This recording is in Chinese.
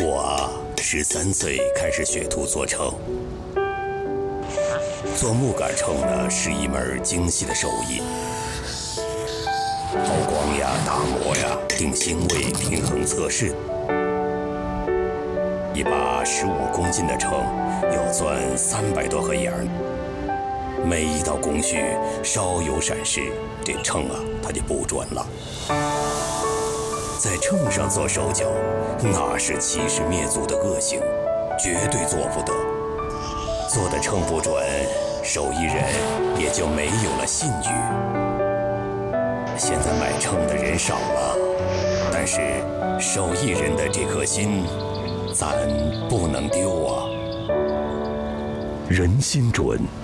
我13岁开始学徒做秤。做木杆秤呢，是一门精细的手艺，抛光呀、打磨呀、定星位、平衡测试。一把15公斤的秤要钻300多个眼儿，每一道工序稍有闪失，这秤啊它就不准了。在秤上做手脚，那是欺师灭祖的恶行，绝对做不得。做的秤不准，手艺人也就没有了信誉。现在买秤的人少了，但是手艺人的这颗心，咱不能丢啊。人心准。